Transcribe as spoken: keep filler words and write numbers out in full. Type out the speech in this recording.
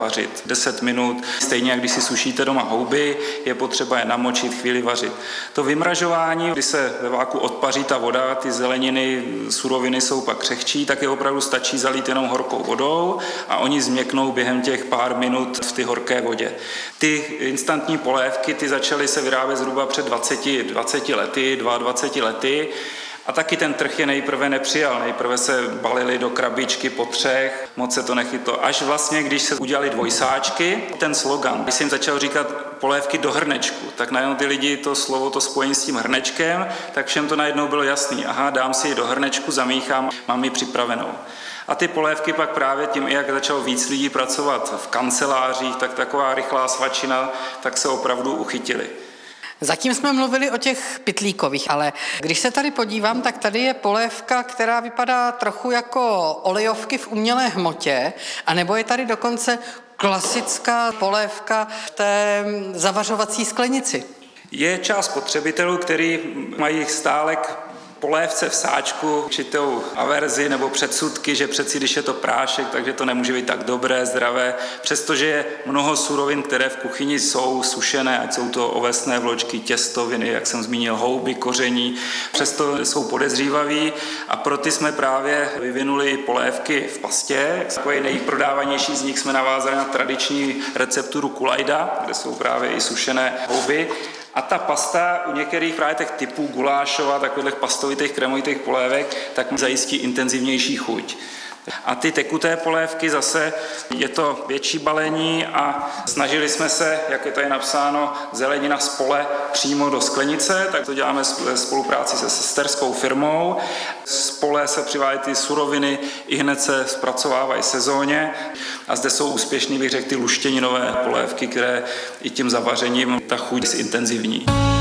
vařit deset minut. Stejně jak když si sušíte doma houby, je potřeba je namočit, chvíli vařit. To vymražování, kdy se ve váku odpaří ta voda, ty zeleniny, suroviny jsou pak křehčí, tak je opravdu stačí zalít jenom horkou vodou a oni změknou během těch pár minut v ty horké vodě. Ty instantní polévky, ty začaly se vyrábět zhruba před dvaceti, dvaceti lety, dvaceti dvěma lety. A taky ten trh je nejprve nepřijal. Nejprve se balili do krabičky po třech, moc se to nechytlo. Až vlastně, když se udělali dvojsáčky, ten slogan, když jsem začal říkat polévky do hrnečku, tak najednou ty lidi to slovo, to spojení s tím hrnečkem, tak všem to najednou bylo jasný. Aha, dám si ji do hrnečku, zamíchám, mám ji připravenou. A ty polévky pak právě tím, jak začalo víc lidí pracovat v kancelářích, tak taková rychlá svačina, tak se opravdu uchytili. Zatím jsme mluvili o těch pytlíkových, ale když se tady podívám, tak tady je polévka, která vypadá trochu jako olejovky v umělé hmotě, anebo je tady dokonce klasická polévka v té zavařovací sklenici. Je část spotřebitelů, kteří mají stále k polévce v sáčku určitou averzi nebo předsudky, že přeci, když je to prášek, takže to nemůže být tak dobré, zdravé, přestože je mnoho surovin, které v kuchyni jsou sušené, ať jsou to ovesné vločky, těstoviny, jak jsem zmínil, houby, koření, přesto jsou podezřívaví a pro ty jsme právě vyvinuli polévky v pastě. Takový nejprodávanější z nich jsme navázali na tradiční recepturu kulajda, kde jsou právě i sušené houby. A ta pasta u některých právě těch typů gulášova, takových pastovitých kremovitých polévek, tak zajistí intenzivnější chuť. A ty tekuté polévky zase je to větší balení a snažili jsme se, jak je tady napsáno, zelenina z pole přímo do sklenice, tak to děláme ve spolupráci se sesterskou firmou. Z pole se přivádějí ty suroviny, i hned se zpracovávají sezóně a zde jsou úspěšný, bych řekl, ty luštěninové polévky, které i tím zavařením ta chuť zintenzivní.